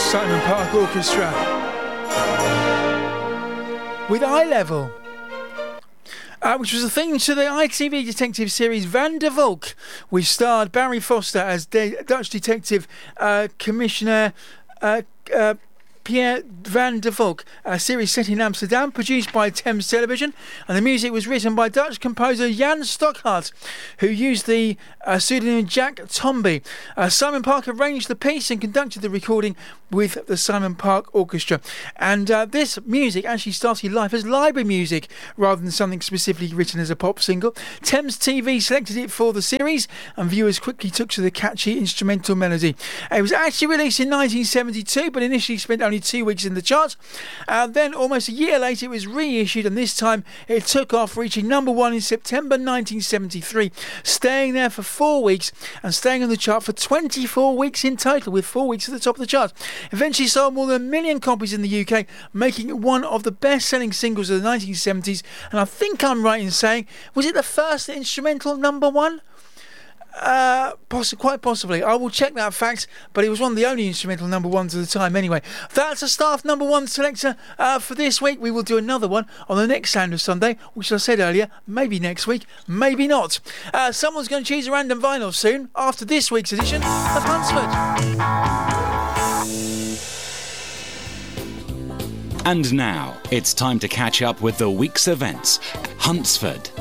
Simon Park Orchestra with Eye Level, which was a theme to the ITV detective series Van der Valk, which starred Barry Foster as Dutch detective Commissioner Pierre Van der Valk, a series set in Amsterdam, produced by Thames Television, and the music was written by Dutch composer Jan Stockhart, who used the pseudonym Jack Tomby. Simon Park arranged the piece and conducted the recording with the Simon Park Orchestra. And this music actually started life as library music rather than something specifically written as a pop single. Thames TV selected it for the series, and viewers quickly took to the catchy instrumental melody. It was actually released in 1972, but initially spent only 2 weeks in the charts. Then almost a year later it was reissued, and this time it took off, reaching number 1 in September 1973, staying there for 4 weeks and staying on the chart for 24 weeks in total, with 4 weeks at the top of the chart. Eventually sold more than 1 million copies in the UK, making it one of the best-selling singles of the 1970s, and I think I'm right in saying, was it the first instrumental number 1? Quite possibly. I will check that fact, but it was one of the only instrumental number 1s at the time anyway. That's a staff number 1 selector for this week. We will do another one on the next Sound of Sunday, which I said earlier, maybe next week, maybe not. Someone's going to choose a random vinyl soon after this week's edition of Hunsford. And now it's time to catch up with the week's events. Hunsford.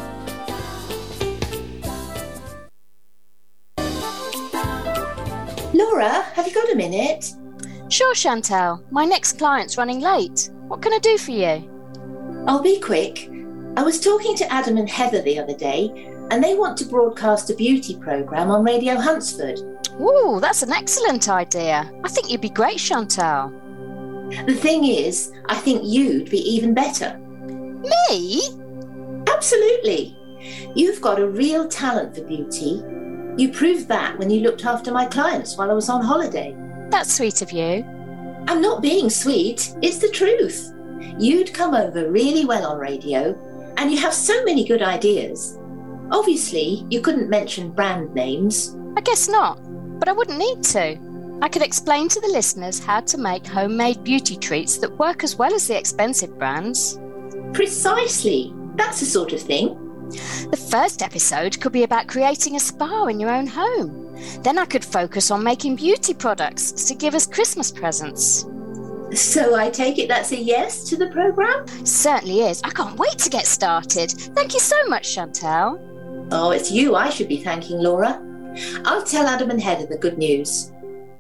Laura, have you got a minute? Sure, Chantal. My next client's running late. What can I do for you? I'll be quick. I was talking to Adam and Heather the other day, and they want to broadcast a beauty programme on Radio Hunsford. Ooh, that's an excellent idea. I think you'd be great, Chantal. The thing is, I think you'd be even better. Me? Absolutely. You've got a real talent for beauty. You proved that when you looked after my clients while I was on holiday. That's sweet of you. I'm not being sweet, it's the truth. You'd come over really well on radio, and you have so many good ideas. Obviously, you couldn't mention brand names. I guess not, but I wouldn't need to. I could explain to the listeners how to make homemade beauty treats that work as well as the expensive brands. Precisely. That's the sort of thing. The first episode could be about creating a spa in your own home. Then I could focus on making beauty products to give as Christmas presents. So I take it that's a yes to the programme? Certainly is. I can't wait to get started. Thank you so much, Chantal. Oh, it's you I should be thanking, Laura. I'll tell Adam and Heather the good news.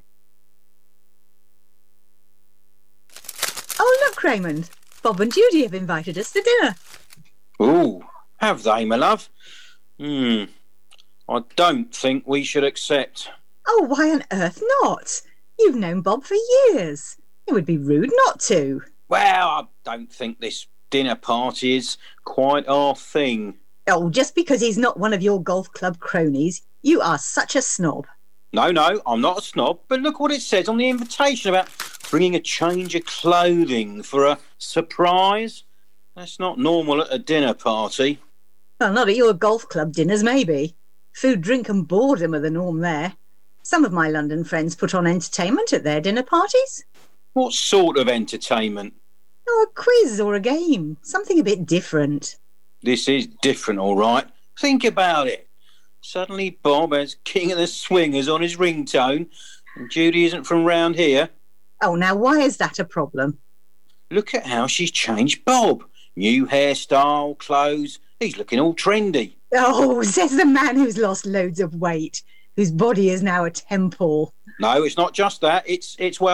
Oh, look, Raymond. Bob and Judy have invited us to dinner. Ooh, have they, my love? I don't think we should accept. Oh, why on earth not? You've known Bob for years. It would be rude not to. Well, I don't think this dinner party is quite our thing. Oh, just because he's not one of your golf club cronies, you are such a snob. No, I'm not a snob, but look what it says on the invitation about bringing a change of clothing for a surprise. That's not normal at a dinner party. Well, not at your golf club dinners, maybe. Food, drink and boredom are the norm there. Some of my London friends put on entertainment at their dinner parties. What sort of entertainment? Oh, a quiz or a game. Something a bit different. This is different, all right. Think about it. Suddenly Bob has King of the Swingers on his ringtone, and Judy isn't from round here. Oh, now why is that a problem? Look at how she's changed Bob. New hairstyle, clothes. He's looking all trendy. Oh, says the man who's lost loads of weight, whose body is now a temple. No, it's not just that. It's.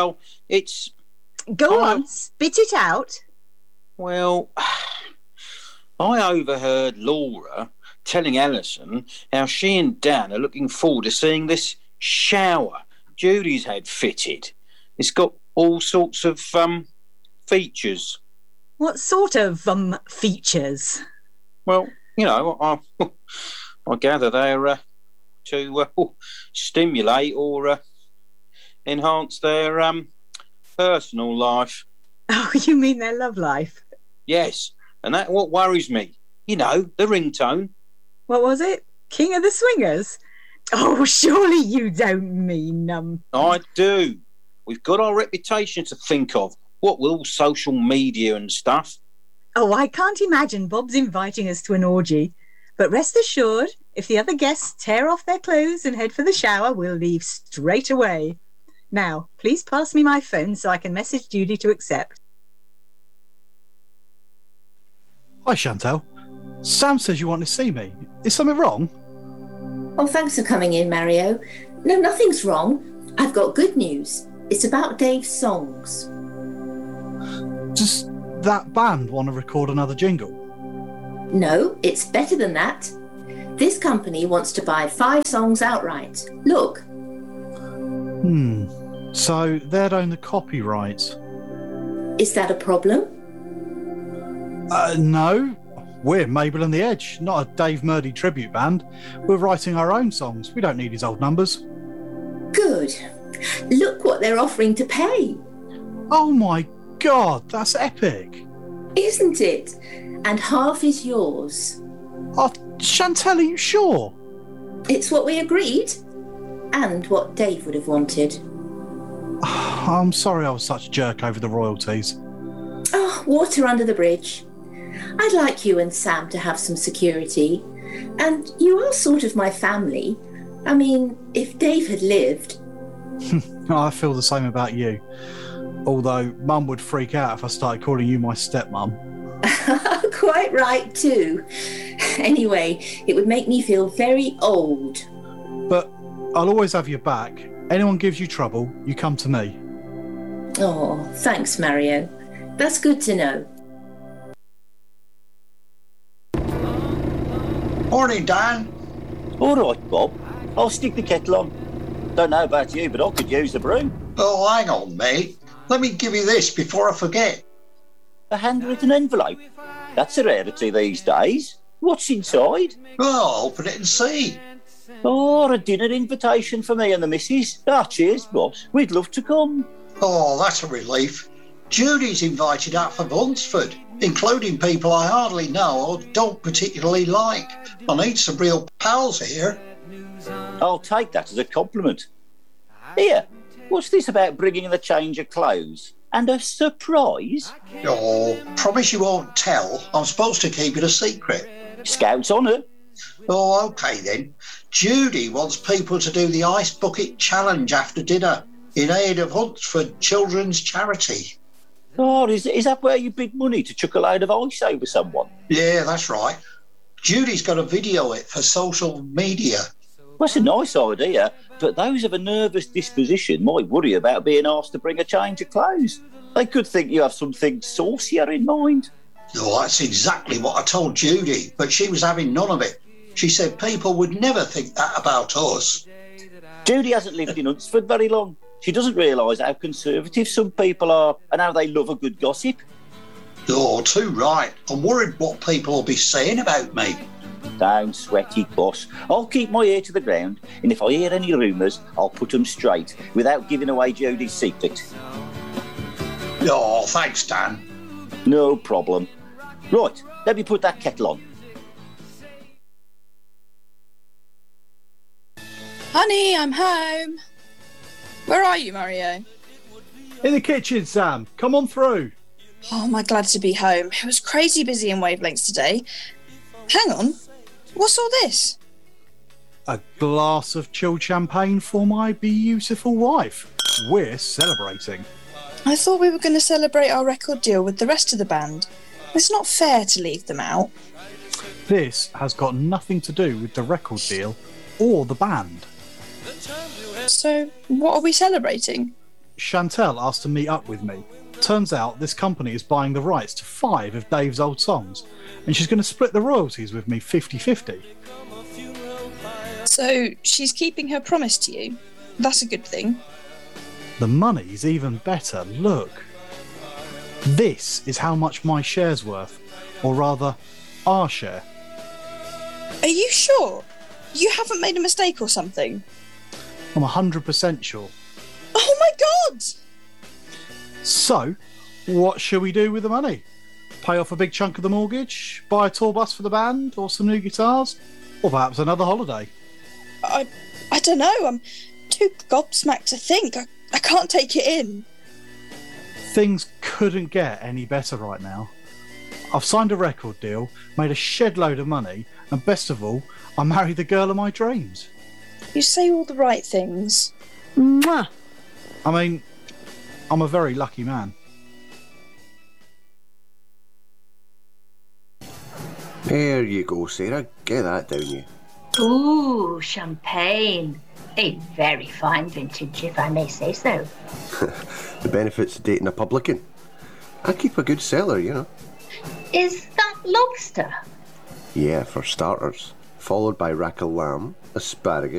Go on, spit it out. Well, I overheard Laura telling Alison how she and Dan are looking forward to seeing this shower Judy's had fitted. It's got all sorts of features. What sort of features? Well, you know, I gather they're to stimulate or enhance their personal life. Oh, you mean their love life? Yes, and that's what worries me. You know, the ringtone. What was it? King of the Swingers? Oh, surely you don't mean I do. We've got our reputation to think of. What with all social media and stuff. Oh, I can't imagine Bob's inviting us to an orgy. But rest assured, if the other guests tear off their clothes and head for the shower, we'll leave straight away. Now, please pass me my phone so I can message Judy to accept. Hi, Chantel. Sam says you want to see me. Is something wrong? Oh, thanks for coming in, Mario. No, nothing's wrong. I've got good news. It's about Dave's songs. Does that band want to record another jingle? No, it's better than that. This company wants to buy 5 songs outright. Look. So they'd own the copyright. Is that a problem? No. We're Mabel and the Edge, not a Dave Murdy tribute band. We're writing our own songs. We don't need his old numbers. Good. Look what they're offering to pay. Oh my God, that's epic. Isn't it? And half is yours. Oh, Chantel, are you sure? It's what we agreed. And what Dave would have wanted. I'm sorry I was such a jerk over the royalties. Oh, water under the bridge. I'd like you and Sam to have some security. And you are sort of my family. I mean, if Dave had lived... I feel the same about you. Although Mum would freak out if I started calling you my stepmum. Quite right, too. Anyway, it would make me feel very old. But I'll always have your back. Anyone gives you trouble, you come to me. Oh, thanks, Mario. That's good to know. Morning, Dan. All right, Bob. I'll stick the kettle on. Don't know about you, but I could use a brew. Oh, hang on, mate. Let me give you this before I forget. A handwritten envelope. That's a rarity these days. What's inside? Well, open it and see. Oh, a dinner invitation for me and the missus. Cheers, boss. We'd love to come. Oh, that's a relief. Judy's invited half of Hunsford, including people I hardly know or don't particularly like. I need some real pals here. I'll take that as a compliment. Here, what's this about bringing the change of clothes? And a surprise? Oh, promise you won't tell. I'm supposed to keep it a secret. Scout's honour. Oh, OK then. Judy wants people to do the Ice Bucket Challenge after dinner in aid of Hunsford Children's Charity. Oh, is that where you bid money to chuck a load of ice over someone? Yeah, that's right. Judy's got to video it for social media. That's a nice idea, but those of a nervous disposition might worry about being asked to bring a change of clothes. They could think you have something saucier in mind. Oh, that's exactly what I told Judy, but she was having none of it. She said people would never think that about us. Judy hasn't lived in Hunsford very long. She doesn't realise how conservative some people are and how they love a good gossip. Oh, too right. I'm worried what people will be saying about me. Don't sweat it, boss. I'll keep my ear to the ground, and if I hear any rumours, I'll put them straight without giving away Judy's secret. Oh, thanks, Dan. No problem. Right, let me put that kettle on. Honey, I'm home. Where are you, Mario? In the kitchen, Sam. Come on through. Oh, am I glad to be home. It was crazy busy in Wavelengths today. Hang on. What's all this? A glass of chilled champagne for my beautiful wife. We're celebrating. I thought we were going to celebrate our record deal with the rest of the band. It's not fair to leave them out. This has got nothing to do with the record deal or the band. So, what are we celebrating? Chantel asked to meet up with me. Turns out this company is buying the rights to 5 of Dave's old songs, and she's going to split the royalties with me 50-50. So, she's keeping her promise to you? That's a good thing. The money's even better, look. This is how much my share's worth, or rather, our share. Are you sure? You haven't made a mistake or something? I'm 100% sure. Oh my God! So, what shall we do with the money? Pay off a big chunk of the mortgage? Buy a tour bus for the band? Or some new guitars? Or perhaps another holiday? I don't know. I'm too gobsmacked to think. I I can't take it in. Things couldn't get any better right now. I've signed a record deal, made a shed load of money, and best of all, I married the girl of my dreams. You say all the right things. Mwah. I mean, I'm a very lucky man. There you go, Sarah. Get that down you. Ooh, champagne. A very fine vintage, if I may say so. The benefits of dating a publican. I keep a good cellar, you know. Is that lobster? Yeah, for starters. Followed by rack of lamb, asparagus,